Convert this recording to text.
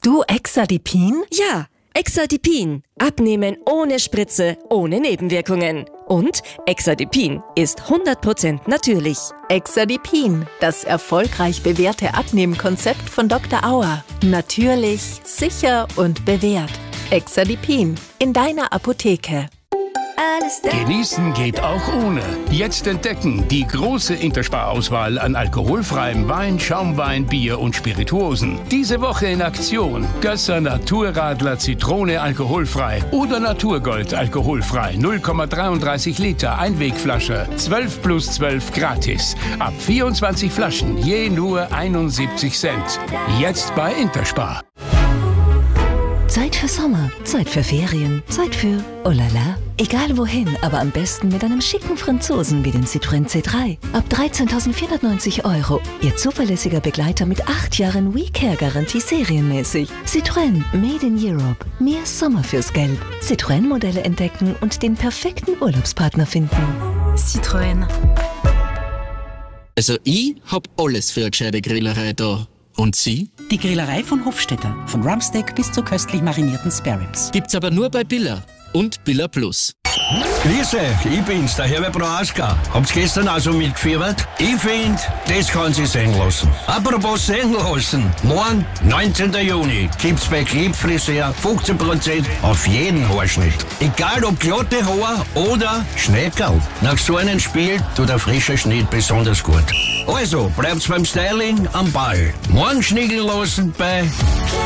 Hast du Exadipin? Ja, Exadipin. Abnehmen ohne Spritze, ohne Nebenwirkungen. Und Exadipin ist 100% natürlich. Exadipin, das erfolgreich bewährte Abnehmkonzept von Dr. Auer. Natürlich, sicher und bewährt. Exadipin in deiner Apotheke. Genießen geht auch ohne. Jetzt entdecken die große Interspar-Auswahl an alkoholfreiem Wein, Schaumwein, Bier und Spirituosen. Diese Woche in Aktion: Gösser Naturradler Zitrone alkoholfrei oder Naturgold alkoholfrei. 0,33 Liter Einwegflasche. 12+12 gratis. Ab 24 Flaschen, je nur 71 Cent. Jetzt bei Interspar. Zeit für Sommer, Zeit für Ferien, Zeit für oh la la. Egal wohin, aber am besten mit einem schicken Franzosen wie dem Citroën C3. Ab 13.490 €. Ihr zuverlässiger Begleiter mit 8 Jahren WeCare-Garantie serienmäßig. Citroën, made in Europe. Mehr Sommer fürs Geld. Citroën-Modelle entdecken und den perfekten Urlaubspartner finden. Citroën. Also ich hab alles für eine gescheite Grillerei da. Und Sie? Die Grillerei von Hofstetter. Von Rumpsteak bis zu köstlich marinierten Spareribs. Gibt's aber nur bei Billa und Billa Plus. Grüß euch, ich bin's, der Herbert Prohaska. Habt's gestern also mitgefiebert? Ich find, das kann sich sehen lassen. Apropos sehen lassen. Morgen, 19. Juni, gibt's bei Klebfriseur 15% auf jeden Haarschnitt. Egal ob glatte Haare oder Schneckerl. Nach so einem Spiel tut der frische Schnitt besonders gut. Also, bleibt's beim Styling am Ball. Morgen schnickeln lassen bei